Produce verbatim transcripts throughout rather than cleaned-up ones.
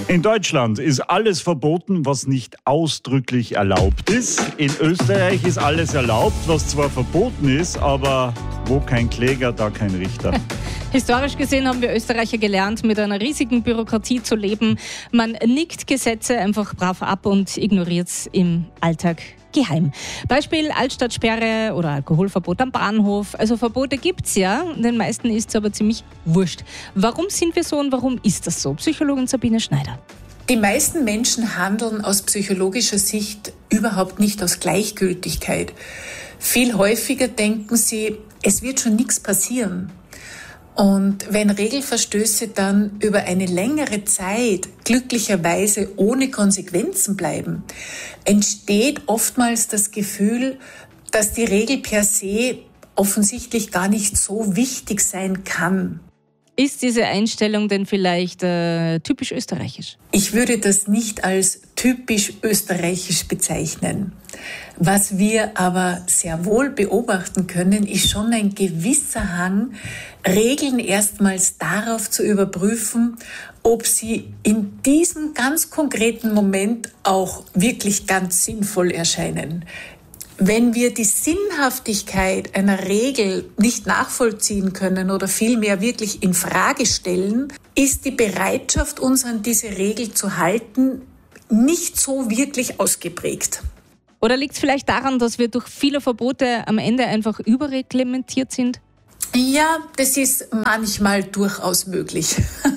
In Deutschland ist alles verboten, was nicht ausdrücklich erlaubt ist. In Österreich ist alles erlaubt, was zwar verboten ist, aber wo kein Kläger, da kein Richter. Historisch gesehen haben wir Österreicher gelernt, mit einer riesigen Bürokratie zu leben. Man nickt Gesetze einfach brav ab und ignoriert es im Alltag geheim. Beispiel Altstadtsperre oder Alkoholverbot am Bahnhof. Also Verbote gibt's ja, den meisten ist es aber ziemlich wurscht. Warum sind wir so und warum ist das so? Psychologin Sabine Schneider. Die meisten Menschen handeln aus psychologischer Sicht überhaupt nicht aus Gleichgültigkeit. Viel häufiger denken sie, es wird schon nichts passieren. Und wenn Regelverstöße dann über eine längere Zeit glücklicherweise ohne Konsequenzen bleiben, entsteht oftmals das Gefühl, dass die Regel per se offensichtlich gar nicht so wichtig sein kann. Ist diese Einstellung denn vielleicht äh, typisch österreichisch? Ich würde das nicht als typisch österreichisch bezeichnen. Was wir aber sehr wohl beobachten können, ist schon ein gewisser Hang, Regeln erstmals darauf zu überprüfen, ob sie in diesem ganz konkreten Moment auch wirklich ganz sinnvoll erscheinen. Wenn wir die Sinnhaftigkeit einer Regel nicht nachvollziehen können oder vielmehr wirklich in Frage stellen, ist die Bereitschaft, uns an diese Regel zu halten, nicht so wirklich ausgeprägt. Oder liegt es vielleicht daran, dass wir durch viele Verbote am Ende einfach überreglementiert sind? Ja, das ist manchmal durchaus möglich.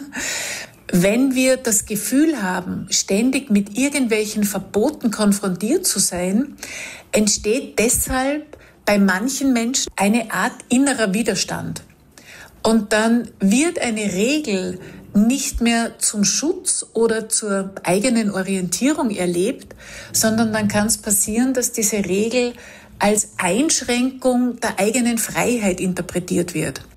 Wenn wir das Gefühl haben, ständig mit irgendwelchen Verboten konfrontiert zu sein, entsteht deshalb bei manchen Menschen eine Art innerer Widerstand. Und dann wird eine Regel nicht mehr zum Schutz oder zur eigenen Orientierung erlebt, sondern dann kann es passieren, dass diese Regel als Einschränkung der eigenen Freiheit interpretiert wird.